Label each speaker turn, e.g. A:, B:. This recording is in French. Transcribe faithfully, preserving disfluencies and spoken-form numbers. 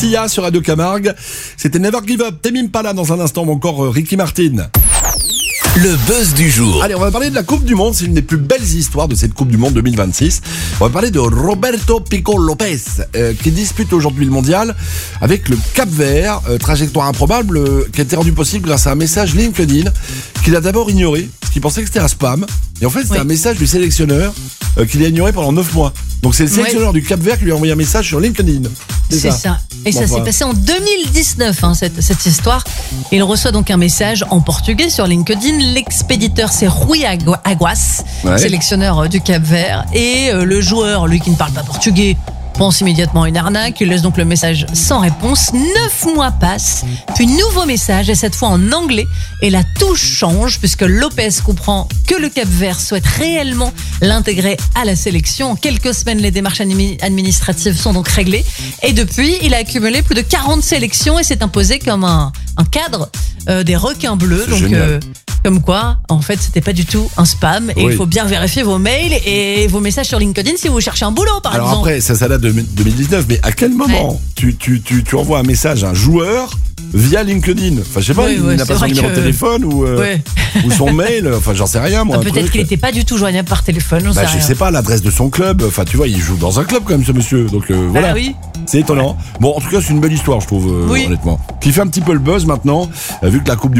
A: Sia sur Radio Camargue. C'était Never Give Up. Tame Impala dans un instant, ou encore euh, Ricky Martin.
B: Le buzz du jour.
A: Allez, on va parler de la Coupe du Monde. C'est une des plus belles histoires de cette Coupe du Monde deux mille vingt-six. On va parler de Roberto Pico Lopez, euh, qui dispute aujourd'hui le mondial avec le Cap-Vert. Euh, trajectoire improbable euh, qui a été rendue possible grâce à un message LinkedIn qu'il a d'abord ignoré, parce qu'il pensait que c'était un spam. Et en fait, c'était
C: Oui.
A: un message du sélectionneur euh, qu'il a ignoré pendant neuf mois. Donc c'est le sélectionneur
C: Ouais.
A: du Cap-Vert qui lui a envoyé un message sur LinkedIn.
C: C'est ça. Et
A: Bon,
C: ça
A: enfin.
C: s'est passé en deux mille dix-neuf, hein, cette, cette histoire. Il reçoit donc un message en portugais sur LinkedIn. L'expéditeur, c'est Rui Agu- Aguas,
A: Ouais.
C: sélectionneur euh, du Cap-Vert. Et euh, le joueur, lui qui ne parle pas portugais, pense immédiatement à une arnaque. Il laisse donc le message sans réponse. Neuf mois passent, puis nouveau message, et cette fois en anglais. Et la touche change, puisque Lopez comprend que le Cap-Vert souhaite réellement l'intégrer à la sélection. En quelques semaines, les démarches admi- administratives sont donc réglées. Et depuis, il a accumulé plus de quarante sélections et s'est imposé comme un, un cadre euh, des requins bleus.
A: C'est
C: Donc,
A: génial.
C: euh, comme quoi, en fait, c'était pas du tout un spam. Et
A: Oui.
C: il faut bien vérifier vos mails et vos messages sur LinkedIn si vous cherchez un boulot, par
A: Alors
C: exemple.
A: après, ça, ça date de deux mille dix-neuf, mais à quel moment tu, tu, tu, tu envoies un message à un joueur via LinkedIn? Enfin, je sais pas,
C: Oui,
A: il
C: oui,
A: n'a
C: c'est
A: pas son
C: vrai
A: numéro de
C: que-
A: téléphone ou, euh,
C: Ouais.
A: ou son mail, enfin, j'en sais rien, moi. un
C: Peut-être
A: truc.
C: qu'il n'était pas du tout joignable par téléphone. j'en
A: Bah,
C: sais
A: je
C: rien.
A: sais pas l'adresse de son club. Enfin, tu vois, il joue dans un club quand même, ce monsieur. Donc euh, voilà.
C: Ah oui.
A: C'est étonnant. Bon, en tout cas, c'est une belle histoire, je trouve, euh,
C: Oui.
A: honnêtement. Qui fait un petit peu le buzz maintenant, euh, vu que la Coupe du